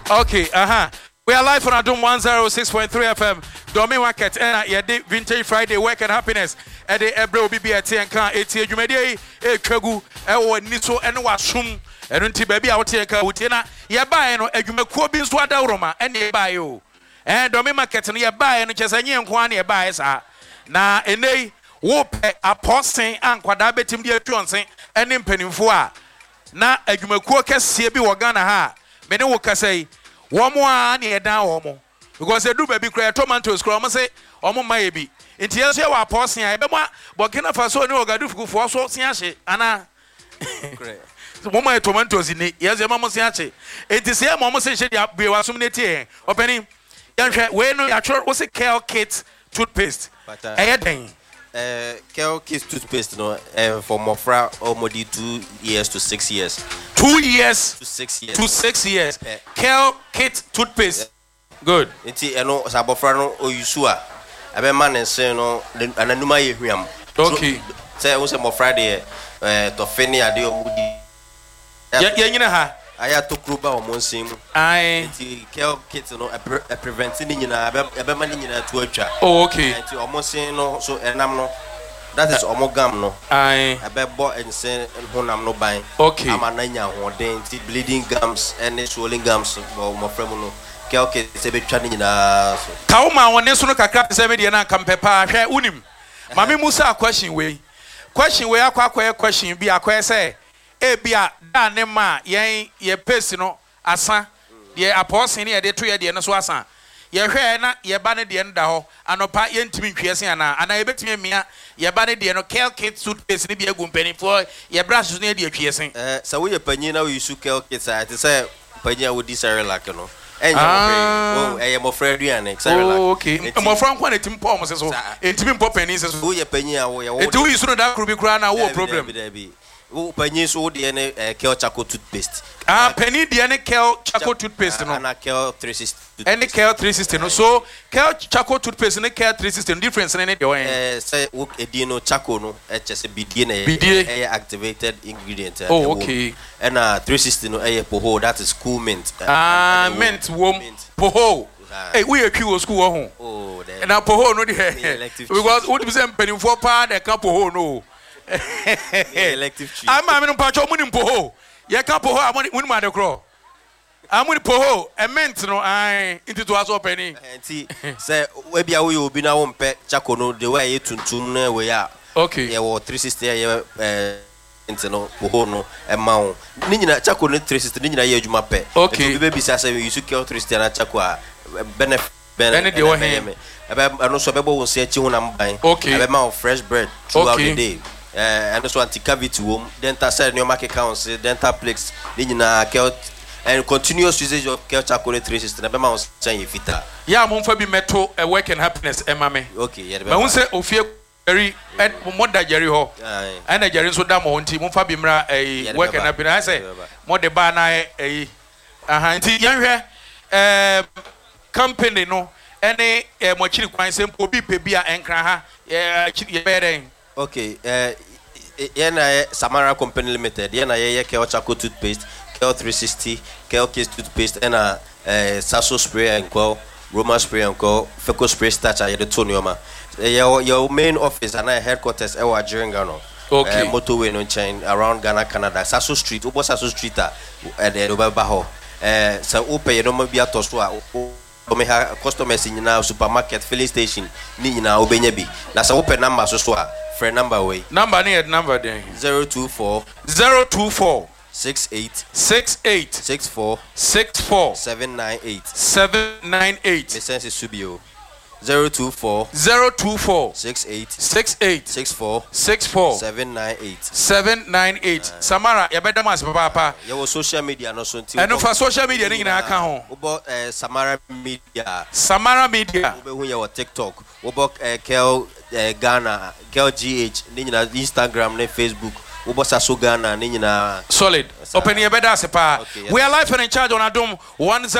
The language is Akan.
Okay, we are live on Adum 106.3 FM. Domain market and yede Vintage Friday work and happiness. Ede ebre obi bi ete enka eti adwumade e twagu e wo niso ene wasum eno nti ba bi a wote enka wote na ye bae no adwumakuo bi nso adawroma ene ye bae o. Domain market no ye bae no chese nye nko an ye bae sa. Na enei wo pe aposten ankwada betim de atuonsen ene mpanimfo a na adwumakuo kese bi wo Ghana ha. Me ne wo kasai womo a na edan womo because edu baby cry tomatoes cry omo say omo maye bi enti yeso wa apostle ya ebema Burkina Faso ni ogadufu fo so sia hye ana mo maye tomatoes ni yeso ma mo sia hye enti se ma mo se hye dia be wasum ne tie opani yanhwe we no ya choro wo se Kale Kit toothpaste den Kale Kit toothpaste no for mofra almost 2 years to 6 years. 2 years to 6 years. To 6 years. Kale Kit toothpaste. Good. Nti eno sabofra no oyusu a abe man nse no ananuma ye hwiam. Okay. Say wo se mofra de to feni ade omudi. Ya nyina ha. Aya to kruba o monsim. Ai. Nti Kale Kit no prevent ni nyina abe man nyina to atwa. Oh, okay. Nti omonsin no so enam no that is omogam no. Aye. Abebo ense honam no ban. Okay. Amananya hoden ti bleeding gums and swollen gums bo mofrem no. Kale Kit se betwa ni nyina so. Kauma won so no kakra se me de na kampepa hwe unim. Mame Musa question we akwa question bi akwa say e bia da ne ma yen ye pace no asa de apostle ne ye de to ye de no so asa. Ye hwe na ye ba ne de no da ho anopa ye ntimi ntwese ana ye betimi mia ye ba ne de no Kale Kit toothpaste ne bi agumpani for ye brush ne de atwese sa wo ye panyi na wo yusu Kale Kit sa te say panyi a wo di Cerelac no enye mo friend duane Cerelac. Oh, okay. Mo friend kwa netim po mo se so entimi mpo pani se so wo ye panyi a wo ye wo enti wo yusu no da kru bi kra na wo problem wo panyi so de ne Kale Charcoal toothpaste penny de ne Kale Charcoal toothpaste no na Kale 360 and Kale 360 no so Kale Charcoal toothpaste ne Kale 360 no difference ne de one say wo edi no charcoal no chese bidie na activated ingredient oh okay and 360 no poho that is cool mint mint wom poho hey we a kiwo school ho oh and poho no de because what be say penifo pa de ka poho no elective chief ama me no pa cho muni poho ye ka poho amuni ma de kro amuni poho e mint no ai into to aso penny enti say we bia we obi na wo mpe chako no the way tuntum na we ya okay ye wo 360 ye no poho no e ma wo ni nyina chako no 360 ni nyina ye adwuma pe okay be bi say we use Kale 360 na chako a benefit de wo he ebe no so be bo wo se chi ho na mban ebe ma wo fresh bread throughout the day and also anti-cavity womb, dental cell, pneumatic counts, dental plaques, and continuous usage of Kale Charcoal 360. Never mind, saying if it. Yeah, I'm for be metal a work and happiness, Emma. Okay, yeah. But once say Ophia Jerry and more than Jerry Ho, and a Jerry so damn on team for Bimra a work and happiness. I say more the banner a young company no any mochi quite simple be pebia and craha, yeah, okay, yena Samara Company Limited, yena ye Kale Charcoal toothpaste, Kale 360, Kale Kit toothpaste, and Sasso spray and call, Roma spray and call, Feco spray starch at the Tonioma. Your main office and headquarters are during Ghana. Okay, motorway no chain around Ghana, Canada, Sasso Street, Ubo Sasso Street at the Baho. So open you don't be a toswa. Omeha customers in now supermarket, filling station, ni na obenyebi. Na sa open number so friend number way. Number near number there. 024 68 64 798. License is Subio. 024 68 64 798. Samara, you better mas papa. Your social media no so. And for social media ni na aka ho. About Samara Media. Ube your TikTok. About Kale Ghana, Kale GH, ni na Instagram, ni Facebook. Ubo Sasso Ghana, ni na solid. Open your better sepa. We are live and in charge on Adum 1